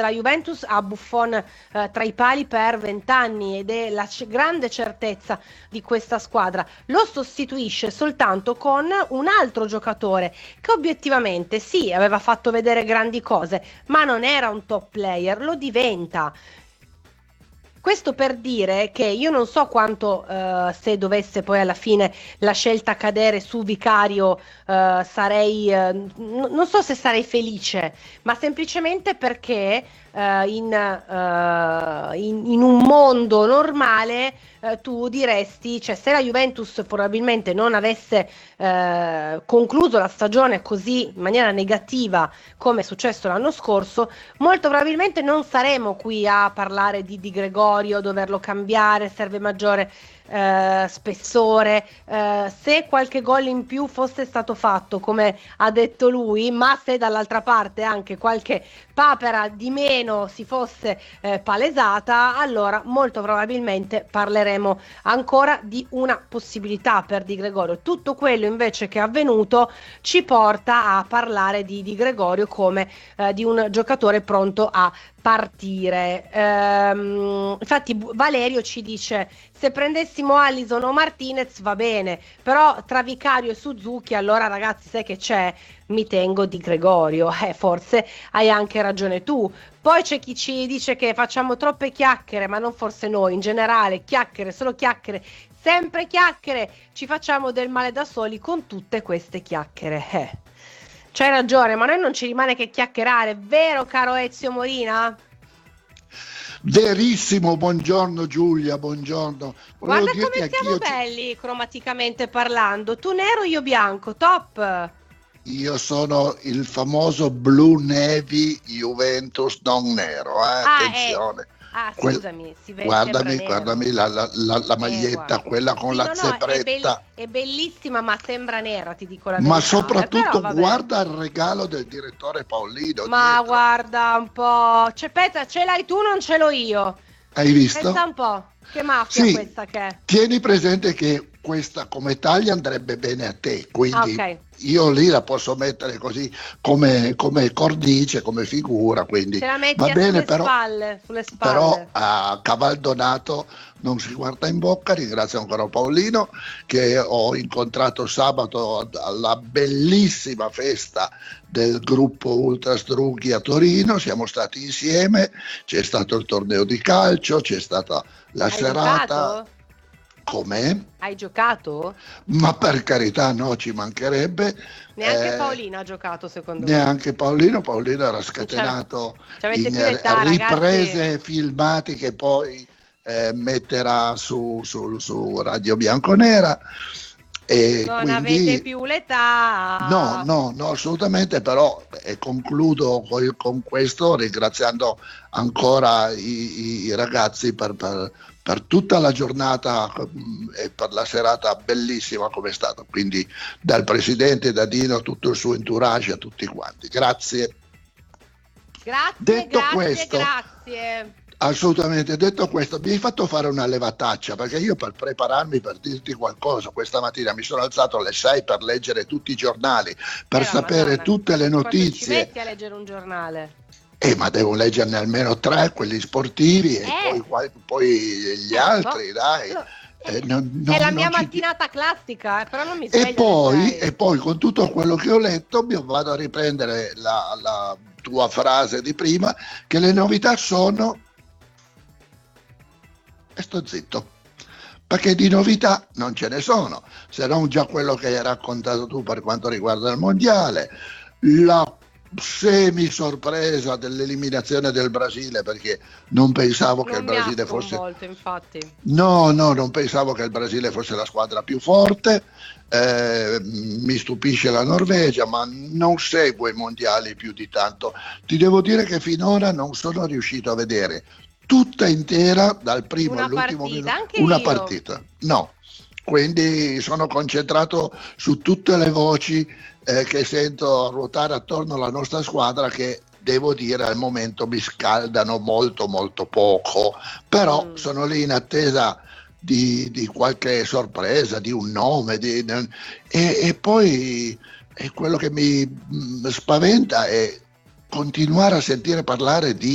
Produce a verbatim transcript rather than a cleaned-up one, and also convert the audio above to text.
la Juventus ha Buffon eh, tra i pali per vent'anni ed è la c- grande certezza di questa squadra. Lo sostituisce soltanto con un altro giocatore che obiettivamente sì, aveva fatto vedere grandi cose, ma non era un top player, lo diventa. Questo per dire che io non so quanto eh, se dovesse poi alla fine la scelta cadere su Vicario eh, sarei, eh, n- non so se sarei felice, ma semplicemente perché eh, in, eh, in- in un mondo normale eh, tu diresti, cioè se la Juventus probabilmente non avesse eh, concluso la stagione così in maniera negativa come è successo l'anno scorso, molto probabilmente non saremo qui a parlare di Di Gregorio, doverlo cambiare, serve maggiore eh, spessore. Eh, se qualche gol in più fosse stato fatto, come ha detto lui, ma se dall'altra parte anche qualche papera di meno si fosse eh, palesata, allora molto probabilmente parleremo ancora di una possibilità per Di Gregorio. Tutto quello invece che è avvenuto ci porta a parlare di Di Gregorio come eh, di un giocatore pronto a partire. Ehm, infatti Valerio ci dice: se prendessimo Alisson o Martinez va bene, però tra Vicario e Suzuki, allora ragazzi, sai che c'è? Mi tengo Di Gregorio. Eh, forse hai anche ragione tu. Poi c'è chi ci dice che facciamo troppe chiacchiere, ma non forse noi, in generale, chiacchiere, solo chiacchiere, sempre chiacchiere, ci facciamo del male da soli con tutte queste chiacchiere. Eh. C'hai ragione, ma a noi non ci rimane che chiacchierare, vero caro Ezio Morina? Verissimo, buongiorno Giulia, buongiorno. Volevo Guarda dirti come siamo anch'io, belli cromaticamente parlando, tu nero, io bianco, top! io sono il famoso Blue Navy Juventus non nero, eh, Ah, eh, attenzione. ah, Quel- scusami, si ve- sembra guardami, nero. guardami la, la- la- la Eh, maglietta, guarda. quella con Sì, la no, no, è, bell- zebretta, è bellissima, ma sembra nera, ti dico la ma verità. Eh, però soprattutto vabbè. guarda il regalo del direttore Paolino Ma dietro. guarda un po', c'è, pensa, ce l'hai tu, non ce l'ho io. Hai Pensa visto? un po', che mafia Sì, questa che è. tieni presente che questa come taglia andrebbe bene a te, Ah, quindi ok, io lì la posso mettere così come, come cornice, come figura, quindi ce la metti va a bene, sulle però, spalle, sulle però spalle. a Cavaldonato non si guarda in bocca. Ringrazio ancora Paolino che ho incontrato sabato alla bellissima festa del gruppo Ultrastrughi a Torino, siamo stati insieme, c'è stato il torneo di calcio, c'è stata la Hai serata. giocato? Come? Hai giocato? Ma per carità, no, ci mancherebbe. Neanche eh, Paolina ha giocato, secondo me. Neanche Paolino, Paolino era Cioè, scatenato ci avete in più eh, l'età, ragazzi. riprese filmati che poi eh, metterà su, su- su Radio Bianconera, e Non avete quindi più no, l'età. no, no, assolutamente, però e concludo co- con questo ringraziando ancora i, i- i ragazzi per, per- per tutta la giornata mm, e per la serata bellissima come è stata, quindi dal presidente, da Dino, tutto il suo entourage, a tutti quanti. Grazie. Grazie, Detto grazie, questo, grazie. assolutamente, detto questo, mi hai fatto fare una levataccia perché io per prepararmi per dirti qualcosa questa mattina mi sono alzato alle sei per leggere tutti i giornali, per Però, sapere Madonna, tutte le quanto ci notizie. metti a leggere un giornale? Eh, ma devo leggerne almeno tre, quelli sportivi, e poi, Eh, qua- poi gli ecco. altri, dai. Lo- Eh, eh, non, è non- la non mia ci ti- mattinata classica, eh, però non mi E sveglio alle poi, sei. e poi con tutto quello che ho letto, mi vado a riprendere la, la tua frase di prima, che le novità sono... E sto zitto, perché di novità non ce ne sono, se non già quello che hai raccontato tu per quanto riguarda il mondiale, la semi sorpresa dell'eliminazione del Brasile, perché non pensavo che il Non mi ha Brasile fosse sconvolto, infatti. no, no, non pensavo che il Brasile fosse la squadra più forte. Eh, mi stupisce la Norvegia, ma non seguo i mondiali più di tanto. Ti devo dire che finora non sono riuscito a vedere tutta intera, dal primo Una all'ultimo partita, minuto, anche una io. partita. No, quindi sono concentrato su tutte le voci eh, che sento ruotare attorno alla nostra squadra, che devo dire al momento mi scaldano molto molto poco, però Mm. sono lì in attesa di, di qualche sorpresa, di un nome, di- e, e poi e quello che mi mm, spaventa è continuare a sentire parlare di